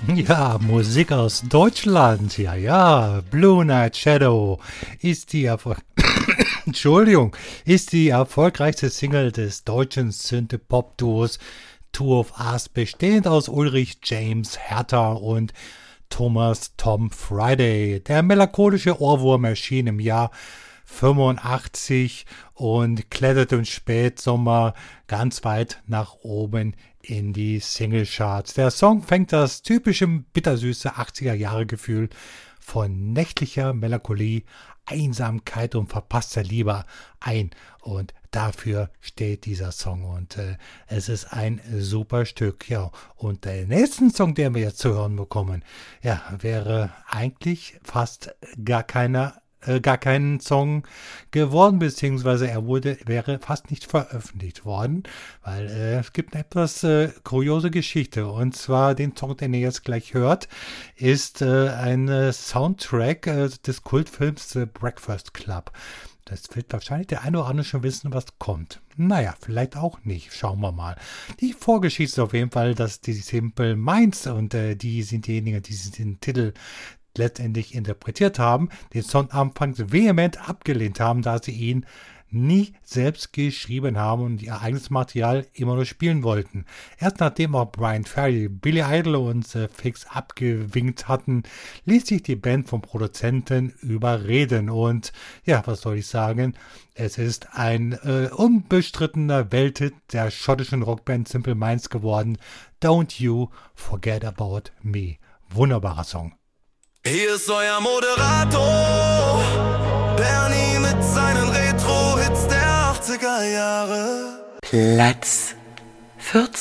Ja, Musik aus Deutschland. Ja. Blue Night Shadow ist die Entschuldigung, ist die erfolgreichste Single des deutschen Synthie-Pop-Duos Two of Us, bestehend aus Ulrich James Herter und Thomas Tom Friday. Der melancholische Ohrwurm erschien im Jahr 85 und kletterte im Spätsommer ganz weit nach oben in die Singlecharts. Der Song fängt das typische bittersüße 80er-Jahre-Gefühl von nächtlicher Melancholie, Einsamkeit und verpasster Liebe ein. Und dafür steht dieser Song. Und es ist ein super Stück. Ja, und der nächste Song, den wir jetzt zu hören bekommen, ja, wäre eigentlich fast gar keinen Song geworden, beziehungsweise wäre fast nicht veröffentlicht worden, weil es gibt eine etwas kuriose Geschichte. Und zwar den Song, den ihr jetzt gleich hört, ist ein Soundtrack des Kultfilms The Breakfast Club. Das wird wahrscheinlich der eine oder andere schon wissen, was kommt. Naja, vielleicht auch nicht. Schauen wir mal. Die Vorgeschichte ist auf jeden Fall, dass die Simple Minds und die sind diejenigen, die den Titel letztendlich interpretiert haben, den Song anfangs vehement abgelehnt haben, da sie ihn nie selbst geschrieben haben und ihr eigenes Material immer nur spielen wollten. Erst nachdem auch Brian Ferry, Billy Idol und Fix abgewinkt hatten, ließ sich die Band vom Produzenten überreden. Und ja, was soll ich sagen? Es ist ein unbestrittener Welthit der schottischen Rockband Simple Minds geworden. Don't You Forget About Me. Wunderbarer Song. Hier ist euer Moderator, Bernie mit seinen Retro-Hits der 80er Jahre. Platz 14.